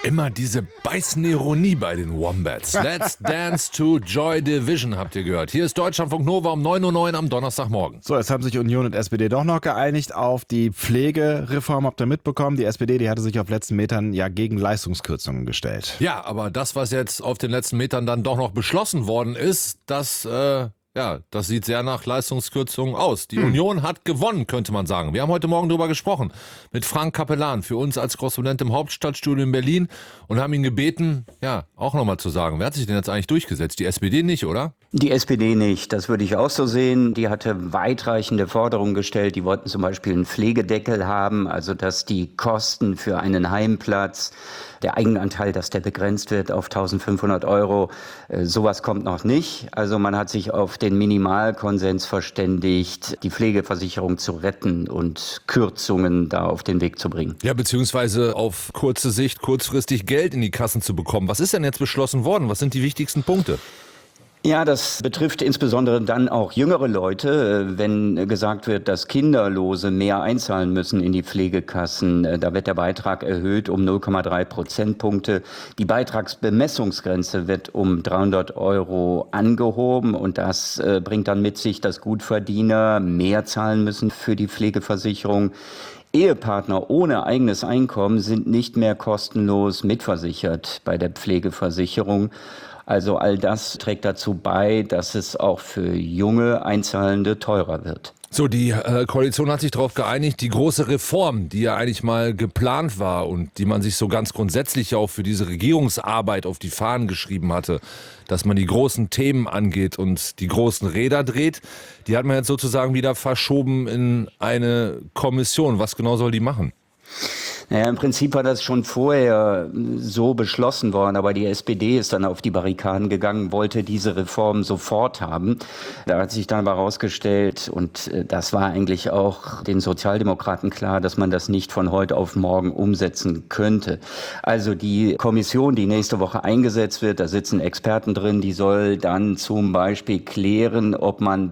Immer diese beißende Ironie bei den Wombats. Let's dance to Joy Division, habt ihr gehört. Hier ist Deutschlandfunk Nova um 9:09 Uhr am Donnerstagmorgen. So, jetzt haben sich Union und SPD doch noch geeinigt auf die Pflegereform. Habt ihr mitbekommen? Die SPD, die hatte sich auf letzten Metern ja gegen Leistungskürzungen gestellt. Ja, aber das, was jetzt auf den letzten Metern dann doch noch beschlossen worden ist, das sieht sehr nach Leistungskürzungen aus. Die Union hat gewonnen, könnte man sagen. Wir haben heute Morgen darüber gesprochen mit Frank Capellan, für uns als Korrespondent im Hauptstadtstudio in Berlin, und haben ihn gebeten, auch nochmal zu sagen, wer hat sich denn jetzt eigentlich durchgesetzt? Die SPD nicht, oder? Die SPD nicht, das würde ich auch so sehen. Die hatte weitreichende Forderungen gestellt. Die wollten zum Beispiel einen Pflegedeckel haben, also dass die Kosten für einen Heimplatz, der Eigenanteil, dass der begrenzt wird auf 1.500 Euro, sowas kommt noch nicht. Also man hat sich auf den Minimalkonsens verständigt, die Pflegeversicherung zu retten und Kürzungen da auf den Weg zu bringen. Ja, beziehungsweise auf kurze Sicht, kurzfristig Geld in die Kassen zu bekommen. Was ist denn jetzt beschlossen worden? Was sind die wichtigsten Punkte? Ja, das betrifft insbesondere dann auch jüngere Leute, wenn gesagt wird, dass Kinderlose mehr einzahlen müssen in die Pflegekassen. Da wird der Beitrag erhöht um 0,3 Prozentpunkte. Die Beitragsbemessungsgrenze wird um 300 Euro angehoben und das bringt dann mit sich, dass Gutverdiener mehr zahlen müssen für die Pflegeversicherung. Ehepartner ohne eigenes Einkommen sind nicht mehr kostenlos mitversichert bei der Pflegeversicherung. Also all das trägt dazu bei, dass es auch für junge Einzahlende teurer wird. So, die Koalition hat sich darauf geeinigt, die große Reform, die ja eigentlich mal geplant war und die man sich so ganz grundsätzlich auch für diese Regierungsarbeit auf die Fahnen geschrieben hatte, dass man die großen Themen angeht und die großen Räder dreht, die hat man jetzt sozusagen wieder verschoben in eine Kommission. Was genau soll die machen? Naja, im Prinzip war das schon vorher so beschlossen worden, aber die SPD ist dann auf die Barrikaden gegangen, wollte diese Reform sofort haben. Da hat sich dann aber herausgestellt, und das war eigentlich auch den Sozialdemokraten klar, dass man das nicht von heute auf morgen umsetzen könnte. Also die Kommission, die nächste Woche eingesetzt wird, da sitzen Experten drin, die soll dann zum Beispiel klären, ob man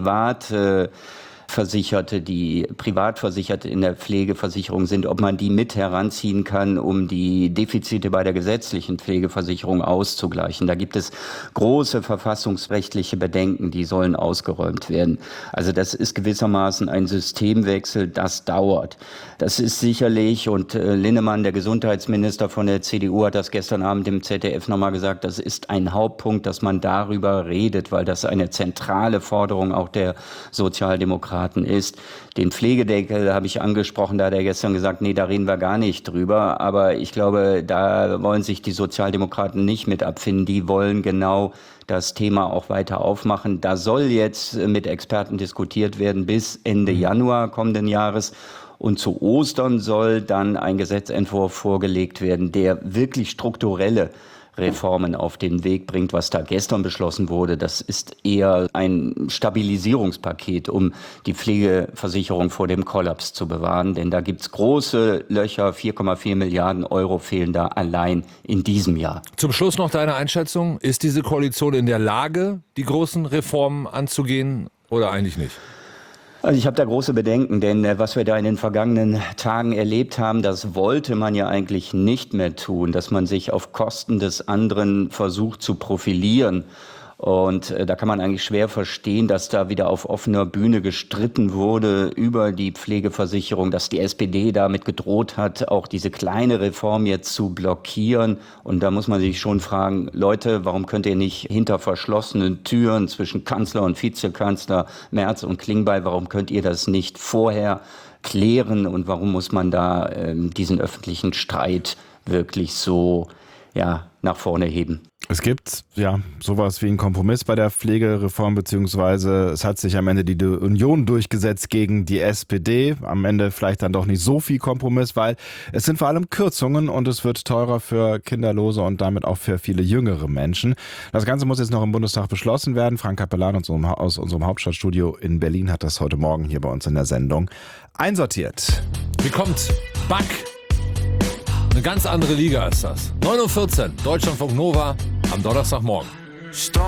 Versicherte, die Privatversicherte in der Pflegeversicherung sind, ob man die mit heranziehen kann, um die Defizite bei der gesetzlichen Pflegeversicherung auszugleichen. Da gibt es große verfassungsrechtliche Bedenken, die sollen ausgeräumt werden. Also das ist gewissermaßen ein Systemwechsel, das dauert. Das ist sicherlich, und Linnemann, der Gesundheitsminister von der CDU, hat das gestern Abend im ZDF nochmal gesagt, das ist ein Hauptpunkt, dass man darüber redet, weil das eine zentrale Forderung auch der Sozialdemokraten ist. Den Pflegedeckel habe ich angesprochen, da hat er gestern gesagt, nee, da reden wir gar nicht drüber. Aber ich glaube, da wollen sich die Sozialdemokraten nicht mit abfinden. Die wollen genau das Thema auch weiter aufmachen. Da soll jetzt mit Experten diskutiert werden bis Ende Januar kommenden Jahres. Und zu Ostern soll dann ein Gesetzentwurf vorgelegt werden, der wirklich strukturelle Reformen auf den Weg bringt. Was da gestern beschlossen wurde, das ist eher ein Stabilisierungspaket, um die Pflegeversicherung vor dem Kollaps zu bewahren. Denn da gibt's große Löcher, 4,4 Milliarden Euro fehlen da allein in diesem Jahr. Zum Schluss noch deine Einschätzung. Ist diese Koalition in der Lage, die großen Reformen anzugehen, oder eigentlich nicht? Also ich habe da große Bedenken, denn was wir da in den vergangenen Tagen erlebt haben, das wollte man ja eigentlich nicht mehr tun, dass man sich auf Kosten des anderen versucht zu profilieren. Und da kann man eigentlich schwer verstehen, dass da wieder auf offener Bühne gestritten wurde über die Pflegeversicherung, dass die SPD damit gedroht hat, auch diese kleine Reform jetzt zu blockieren. Und da muss man sich schon fragen, Leute, warum könnt ihr nicht hinter verschlossenen Türen zwischen Kanzler und Vizekanzler Merz und Klingbeil, warum könnt ihr das nicht vorher klären und warum muss man da diesen öffentlichen Streit wirklich so nach vorne heben? Es gibt sowas wie einen Kompromiss bei der Pflegereform, beziehungsweise es hat sich am Ende die Union durchgesetzt gegen die SPD. Am Ende vielleicht dann doch nicht so viel Kompromiss, weil es sind vor allem Kürzungen und es wird teurer für Kinderlose und damit auch für viele jüngere Menschen. Das Ganze muss jetzt noch im Bundestag beschlossen werden. Frank Capellan aus unserem Hauptstadtstudio in Berlin hat das heute Morgen hier bei uns in der Sendung einsortiert. Wie kommt Back? Eine ganz andere Liga ist das. 9:14 Uhr, Deutschlandfunk Nova am Donnerstagmorgen.